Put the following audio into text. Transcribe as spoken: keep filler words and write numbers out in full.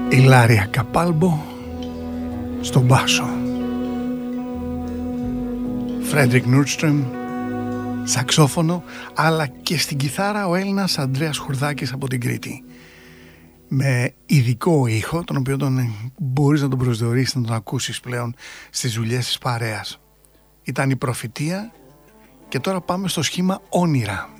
Ηλάρια Καπάλμπο στον μπάσο, Φρέντρικ Νουρτστρομ σαξόφωνο, αλλά και στην κιθάρα ο Έλληνας Ανδρέας Χουρδάκης από την Κρήτη, με ειδικό ήχο, τον οποίο τον μπορείς να τον προσδιορίσεις, να τον ακούσεις πλέον στις δουλειές της παρέας. Ήταν η Προφητεία και τώρα πάμε στο σχήμα Όνειρα.